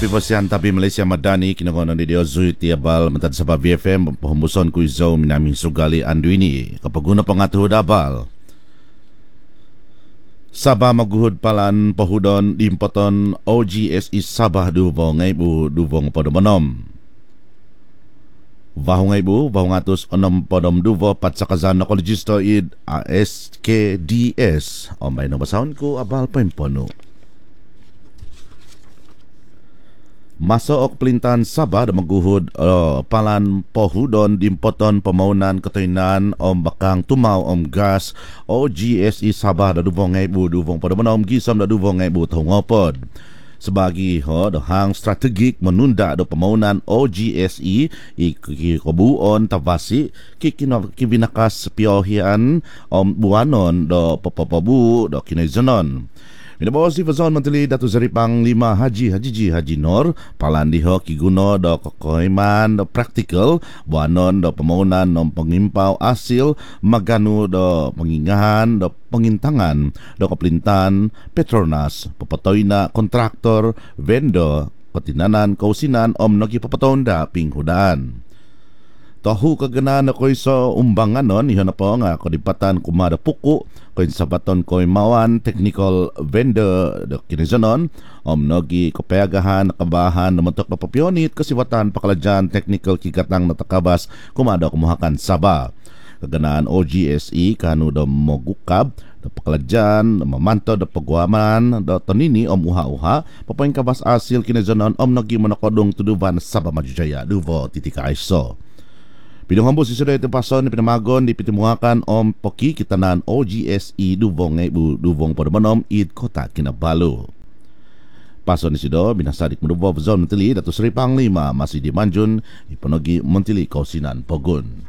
Pipasihan Tapi Malaysia Madani kinangonan ni Dio Zui Tiabal mentad sa BFM pahumuson ku izo minaming sugali anduini kapaguna pangatuhod abal. Sabah maguhod palan pahudon dimpoton OGSE Sabah duvong ngaybu duvong podomonom. Vahong ngaybu vahong atus onom podom duvo patsakazan na kolegisto id ASKDS. O may nabasahon ko abal paimpono. Masook pelintahan Sabah da maguhod palan pohudon dimpoton pamaunan katoinan om bakang tumaw om gas o GSE Sabah da duvong ngaybu duvong padamonom gisom da duvong ngaybu tahungopod. Sebagi hang strategik menunda do pamaunan o GSE ikobuon tavasi kibinakas piohian om buanon do papapabu do kinaizanon. Minabawas si Fazon Mantili Datu Zaripang 5 Haji Nor Palandiho Kiguno do Kokoiman do Practical Buanon do Pemaunan do Pengimpaw Asil Maganu do Pengingahan do Pengintangan do Kaplintan Petronas Papatoy na Kontraktor Vendo Patinanan Kausinan Om Nogi Papatonda Pinghudan Tahu kaganaan na ko'y sa umbangan nun, iyon na po nga kodipatan kumada puko, ko'y sabaton ko'y mawan, technical vendor, kinizanon, nogi kopeyagahan, nakabahan, namantok na papionit, kasiwatan, pakaladyan, technical kigatang natakabas, kumada kumuhakan saba. Kaganaan OGSE, kanu da mogukab, da pakaladyan, mamanto, da pagwaman, da tonini, uha-uha, papayin kabas asil kinizanon, nogi manakodong tuduban saba majujaya, duvo titika iso. Pinunghambos si Suday Tempason ni pinamagon di pitimuhakan om poki kitanan OGSE duvong ngaybu duvong padamonom id kota Kinabalu. Pason ni Sido binasadik menubo zon mentili Datu Seri Panglima masih di Manjun iponogi mentili Kausinan Pogun.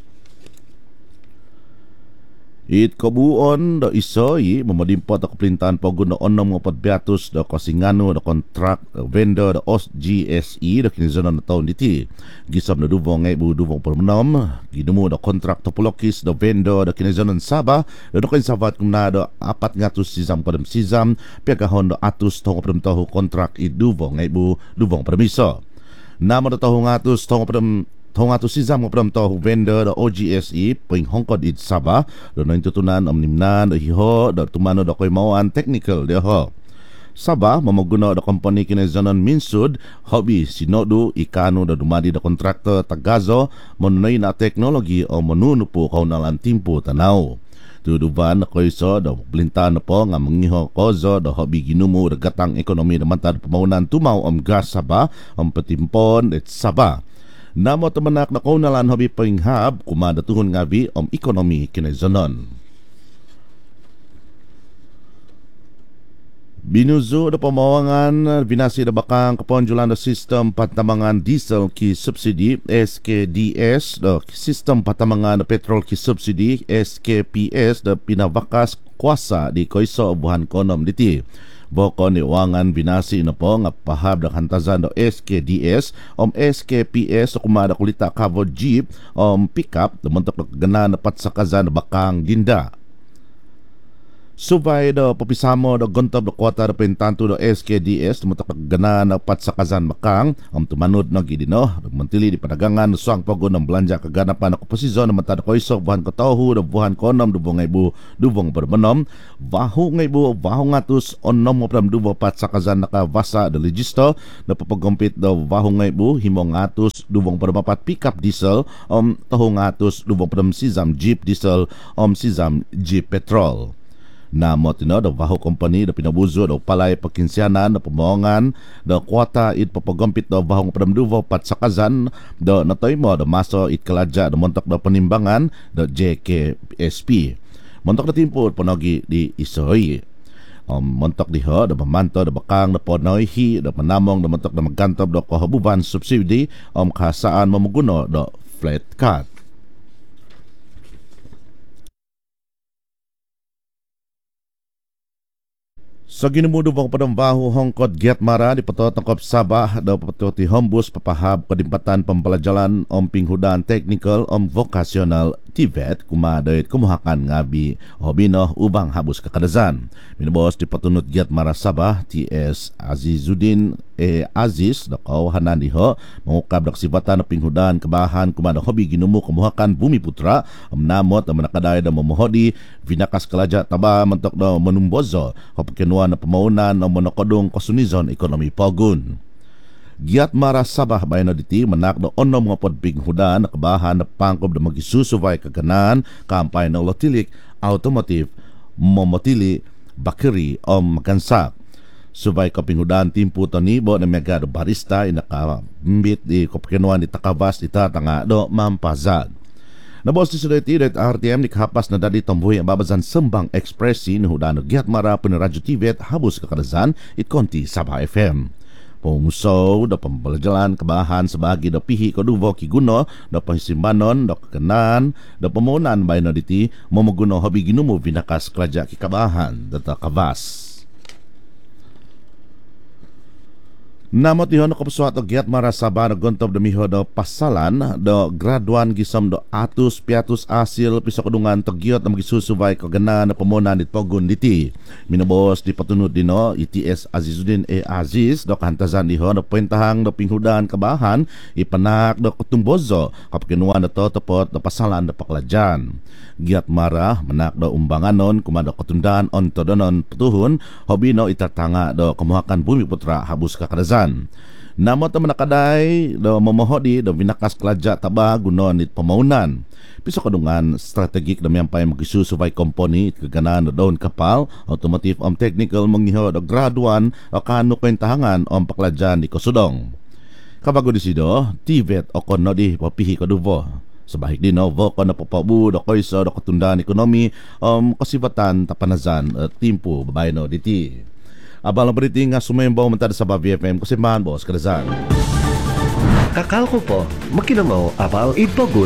It kabuon do isoi memodimpot do kepelintahan Pogun do onom ngopot beatus do kosinganu do kontrak do vendor do OGSE do kinizonon do tahun diti. Gisam do duvong ngaybu duvong permenom ginumu do kontrak topologis do vendor do kinizonon Sabah do kinsavat kumna do 400 sizam padam sizam piagahon do atus tongo padam tahu kontrak i duvong ngaybu duvong permiso. Nama do tahu ngatus tongo padam Tongato sizam ngopram to vendor do OGSE ping hongkod id Sabah do naintutunan nimnan do hiho do tumano do koy mawan technical de ho. Sabah mamaguna do company kinazanon Minsud hobby sinodu ikano do dumadi do kontraktor Tagazo monunay na teknologi o monunupo kaunalan timpo tanaw. Tuduban koy so do blintan po nga mangiho kozo do hobby ginumu do gatang ekonomi do mantad pamaunan tumaw gas Sabah patimpon et Sabah. Namo tamanak na kaunalan hobi panghab kumada tuhon ngabi ekonomi kinaizanon. Binuzo da pamawangan binasi da bakang kaponjulan da sistem patamangan diesel ki subsidi SKDS da sistem patamangan da petrol ki subsidi SKPS da pinavakas kuasa di koiso buhan konom diti. Boko ni wangan binasi na po nga pahab ng hantazan do SKDS SKPS kumada kulita covered jeep pickup dumuntok na patsakazan bakang ginda. Subay do papisamo do gontob do kwota do pentanto do SKDS tumutak gana na patsakazan makang tumanod no gidino mantili di padagangan suang pogo ng belanja kaganapan ako posisyon na matad ko isok buhan ko tohu do buhan konom do ngaybu dubong bermenom vahu ngaybu vahu ngatus onom opram dubo patsakazan nakavasa do legisto na papagompit do vahu ngaybu himong ngatus dubong permapat pickup diesel tohu ngatus dubong peram sizam jeep diesel sizam jeep petrol. Namo tino do vaho company do pinabuzo do palay pakinsianan do pamawangan do kwota it papagompit do vahong pramduvo patsakazan do natoymo do maso it kalaja do montok do penimbangan do JKSP. Montok do timpo ponogi di isoy. Montok diho do pamanto do bakang do ponoy hi do panamong do montok do magantob do kahabuban subsidi kahasaan mamuguno do flat cut. Sa ginumudubang padambaho hongkod Giatmara di patotangkop Sabah daw patoti hombus papahab kadimpatan pampalajalan pinghudan technical vocational TVET kumadayt kumuhakan ngabi hobino ubang habus kakadazan. Minubos di patunut giat marasabah TS Azizuddin Aziz dakaw hanan diho mangukab dak sifatan na pinghudan kabahan kumada hobi ginumu kumuhakan Bumi Putra amnamot na manakaday da mamohodi vinakas kalaja taba mentok da menumbozo hopkenuan na pamaunan na monokodong kasunizon ekonomi pogun. Giat marasabah bayan na diti manak na onom nga podpinghudan na kabahan na pangkob na magisusuvay kaganan kampay na lotilik automotive momotili bakeri o makansak. Subay kapinghudan timpu tonibo na megado barista inakambit di kopkenuan di takabas itatanga do mampazag. Nabos di sudeti dat RTM nikahapas na dadi tomboy ang babazan sembang ekspresi ni hudano giat mara peneradyo TVET habus kakadazan itkonti Sabah FM. Pumusaw da pambalajalan kabahan sebagi da pihi koduvo kiguno da pangsimbanon da kekanan da pamunan bayan na diti mamaguno hobi ginumo vinakas kelaja kikabahan da takabas. Namot ihon na kapuswat o giat marasaba na gontob da miho da pasalan da graduan gisam da atus piatus asil pisakadungan tagyot na magisusubay kagana na pamunan dit pogun diti. Minabos di patunod dino ITS Azizuddin Aziz da kahantazan ihon na puentahang da pinghudan kabahan ipanak da kutumbozo kapkinuan da totopot da pasalan da paklajan. Giat mara manak da umbanganon kumada kutundaan ontodonon putuhun hobi no itatanga da kemuhakan Bumi Putra habus kakadazan. Namot na manakaday da mamohodi da vinakas kelaja taba gunon it pamaunan. Piso kadungan strategik da miyampay magisusubay komponi kaganan da daun kapal automotive technical mangiho da graduan o kano kwentahangan o paklajan di Kosudong. Kabago disido TVET o kono di papihi kaduvo. Sabahik din voko na papabu da koiso da katundaan ekonomi kasibatan tapanazan timpu babay no diti. Abang beriti nga sumembaw mentada sa BFM kusimbahan bos kadazan. Kakal ko po, makinamaw abal ipogun.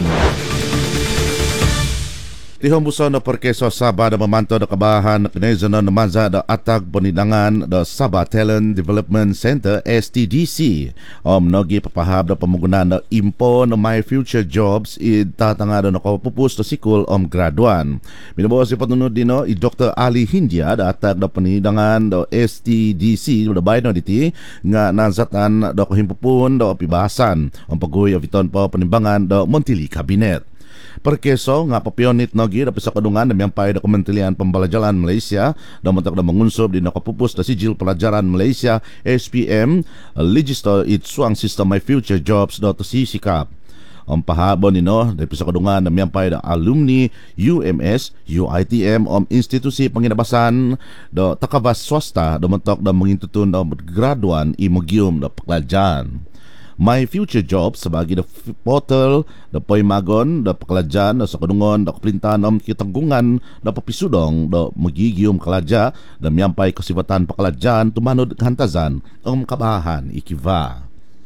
Tihong buso na perkeso Sabah na mamanto na kabahan na kinezo na namanza da atag panidangan da Sabah Talent Development Center STDC. Nogi papahab na pamugunan na impo na My Future Jobs itatanga na nakapupus na sikul graduan. Minabawas ipatunod din i Dr. Ali Hindia da atag na panidangan da STDC da bayan na diti nga nansatan da kahimpupun da pibasan. Pagguhi aviton pa panimbangan da Montili Cabinet. Perkeso nga papionit nogi da sa kadungan na miyampay da Kementerian Pembalajaran Malaysia da matak da mangunsob di nakapupus da Sijil Pelajaran Malaysia SPM Legislator Itsuang System My Future Jobs da sisikap. Ang pahabon nino da sa kadungan na miyampay da alumni UMS UITM institusi panginabasan da takabas swasta da matak da mangintutun da graduan imagium da paklajan. My Future Jobs sebagi da portal da paymagon da pakalajan da sa kadungon da kaplintanom kitanggungan da papisudong da magigium kalaja da miyampay kasibatan pakalajan tumanod hantazan kabahan ikiva.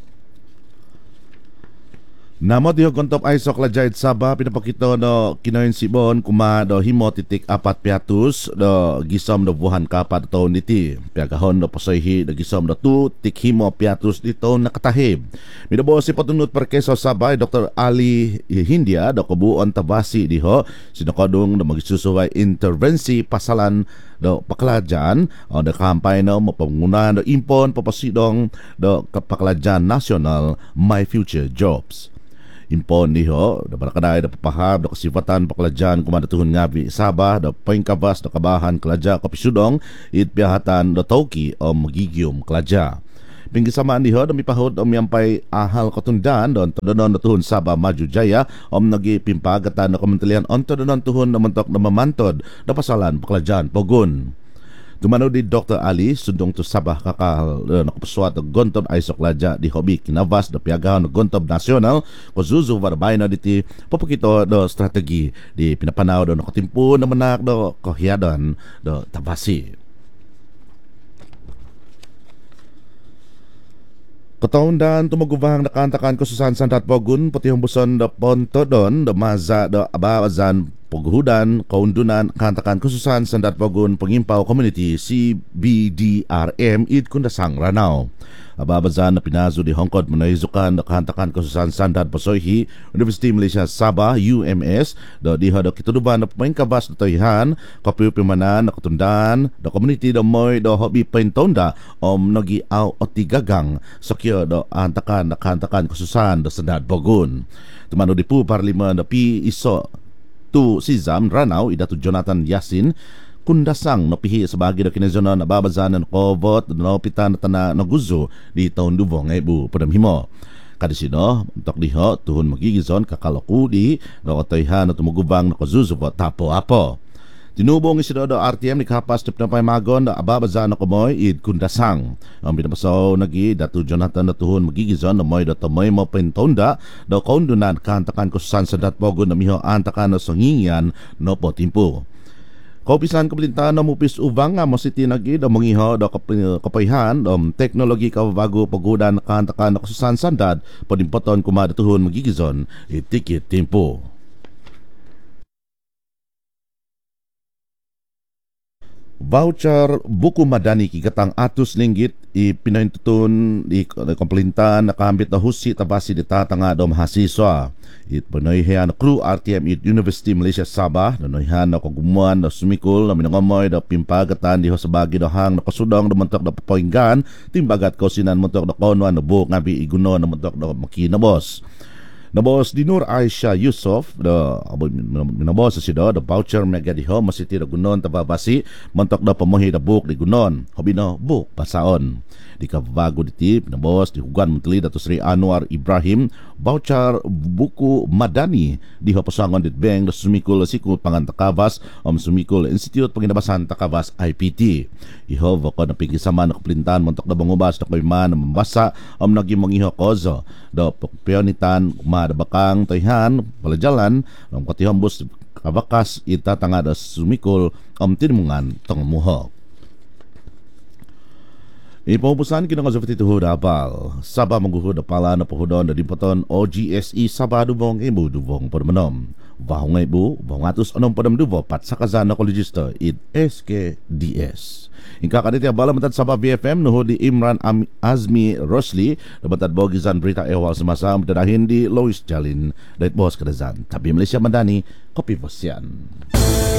Namot diho kontop ay sok lajait Sabah pinapakito no kinoin sibon kuma do himo titik 400 do gisom do buhan kapat taon niti piagahon do pasayhi do gisom do 2 tik himo 500 dito nakatahib. Midabo si patunut perkeso Sabah Dr. Ali Hindia do kabuon tabasi diho sinakodong do magisusuway intervensi pasalan do paklajan o do kampay no mapangunan do impon papasidong do paklajan nasional My Future Jobs. Impon niho da barakaday da papahab da kasifatan paklajan kumadatuhon ngabi Sabah da pangkabas da kabahan kelaja kapisudong itpiyahatan da tauki o magigium kelaja. Pinggisamaan niho da mipahod o miyampay ahal katundan don todonon tuhon Sabah Maju Jaya nagi pimpagatan da Kementerian todonon tuhon na mentok na mamantod da pasalan paklajan pogun. Tumano di Dr. Ali sundong to Sabah kakal nakapaswat og gontob ay soklaja di hobi kinavas da piagahan og gontob nasional ko zuzu barbay na diti papakito do strategi di pinapanaw do nakatimpo na manak do kahiyadan do tabasi. Kataundan tumagubahang nakantakan ko susan sandat pogun pati humbuson da ponto don da maza da abazan Paghudan, Kaundunan, Kantakan Khususan Sandat Pogun Pengimpaw Community CBDRM id Kundasang Ranao. Ababazan na pinazo di Hongkod manaizukan na Kantakan Khususan Sandat Pasoyhi University Malaysia Sabah UMS do diha do kituduban na pemain kabas na toyhan kapiu pimanan na kutundan do community do moy do hobi pentonda nagi aw o tigagang sakyo do antakan na Kantakan Khususan do Sandat Pogun. Tumano di pu parlimen do pi iso tu Sizam Ranau idatu Jonathan Yasin kundasang napihi sebagai do kinezona na babazanan kovot no pitan tana naguzo di tahun 2000 padamhimo. Kadisino untuk diho tuhun magigizon kakaloku di do toyhan na tumugubang na kazuzo tapo apo. Tinubong isi do RTM ni kapas tip na paymagon na ababazan na kumoy id kundasang. Ang binabasaw nagi datu Jonathan na tuhun magigizon na moy do tamoy mo pentonda do kaundunan Kantakan Khususan Sandat Pogun na miho antakan na sangingyan no po timpo. Kaupisan kapelintahan na mupis ubang nga mositi nagi do mangiho do kapayhan do teknologi kabago pagudan Kantakan Khususan Sandat podimpoton kumada tuhun magigizon itikit timpo. Voucher buku madani kigatang atus linggit ipinaintutun di komplintan nakambit na husi tabasi di tatanga do mahasiswa. It panoyhan na crew RTM it University Malaysia Sabah nanoyhan na kagumuan na sumikol na minangamoy na pimpagatan di ho sabagi do hang nakasudong na mantok na papoinggan timbagat ko sinan mantok na konuan na buok ngabi iguno na mantok na makinabos. Nabos di Nur Aisha Yusof minabos si do the voucher mega di ho masiti da gunon tababasi mantok da pamohi da buk di gunon hobi no buk pasaon di kabago di tip nabos di hugan menteli Dato Sri Anwar Ibrahim voucher buku madani di ho pasangon di bank da sumikul sikul pangan Takabas sumikul Institute Panginabasan Takabas IPT iho vako na pigisama na kaplintan mantok da bangubas na koyman na mambasa nagi mangiho kozo do peonitan da bakang toyhan palajalan ng katihambos kabakas itatanga da sumikol tinmungan tangmuhok. Ipamupusan kinangazafati tuhod apal Sabah mangguhod apala na pohudon da dimpoton OGSE Sabah dubong ibu dubong permenom bahong ibu bahong atus anong padam dubo pat sakazan na kolegista id SKDS. Ingka kaniti abala matad Sabah BFM nuhod di Imran Azmi Rosli damatad bogizan berita ewal semasa matad hindi Lois Jalin dait bos kadazan tabi Malaysia Mandani kopi bosyan.